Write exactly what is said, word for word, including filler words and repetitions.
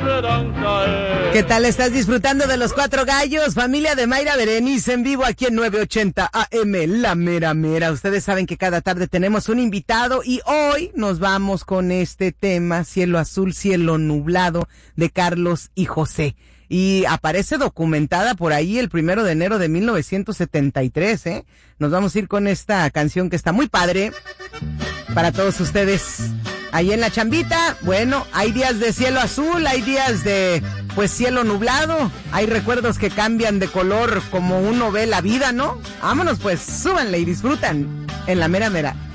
verán caer. ¿Qué tal? ¿Estás disfrutando de Los Cuatro Gallos? Familia de Mayra Berenice en vivo aquí en nueve ochenta A M, La Mera Mera. Ustedes saben que cada tarde tenemos un invitado y hoy nos vamos con este tema, Cielo Azul, Cielo Nublado, de Carlos y José. Y aparece documentada por ahí el primero de enero de mil novecientos setenta y tres, ¿eh? Nos vamos a ir con esta canción que está muy padre para todos ustedes. Ahí en la chambita, bueno, hay días de cielo azul, hay días de, pues, cielo nublado, hay recuerdos que cambian de color como uno ve la vida, ¿no? Vámonos pues, súbanle y disfrutan en La Mera Mera.